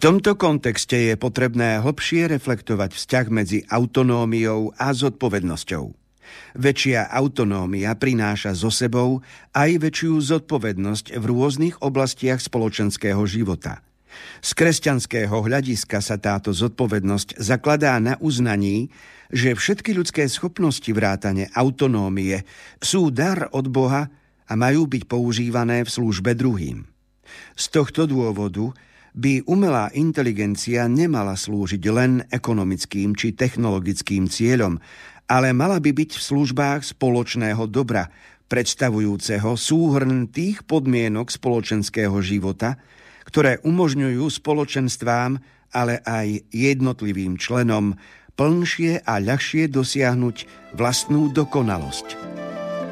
tomto kontexte je potrebné hlbšie reflektovať vzťah medzi autonómiou a zodpovednosťou. Väčšia autonómia prináša so sebou aj väčšiu zodpovednosť v rôznych oblastiach spoločenského života. Z kresťanského hľadiska sa táto zodpovednosť zakladá na uznaní, že všetky ľudské schopnosti vrátane autonómie sú dar od Boha a majú byť používané v službe druhým. Z tohto dôvodu by umelá inteligencia nemala slúžiť len ekonomickým či technologickým cieľom, ale mala by byť v službách spoločného dobra, predstavujúceho súhrn tých podmienok spoločenského života, ktoré umožňujú spoločenstvám, ale aj jednotlivým členom plnšie a ľahšie dosiahnuť vlastnú dokonalosť.